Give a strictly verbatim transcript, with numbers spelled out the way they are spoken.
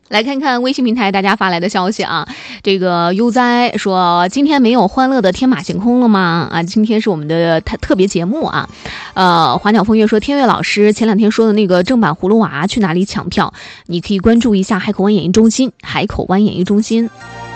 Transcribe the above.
来看看微信平台大家发来的消息啊，这个悠哉说今天没有欢乐的天马行空了吗？啊，今天是我们的特特别节目啊。呃，华鸟风月说天悦老师前两天说的那个正版葫芦娃去哪里抢票？你可以关注一下海口湾演艺中心，海口湾演艺中心。